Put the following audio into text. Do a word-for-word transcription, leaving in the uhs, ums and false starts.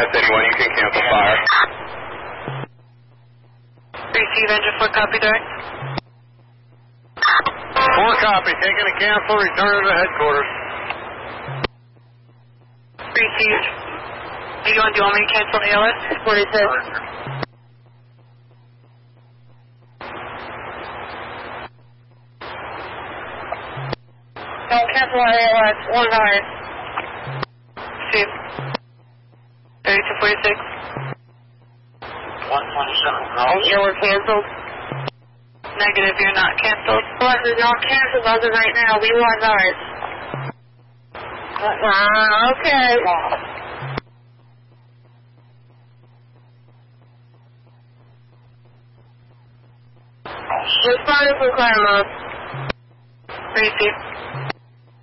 S eighty-one, you can cancel fire. Receive engine four, copy direct. Four copy, taking a cancel, return to headquarters. Received. eighty-one, do you want me to cancel A L S? forty-six. Don't cancel our A L S, one hour. Received. thirty-two forty-six. one twenty-seven. Yeah, we're canceled. Negative, you're not canceled. What, we're not canceled as of right now. We want ours. Uh, okay. Responding for Claremont. Received.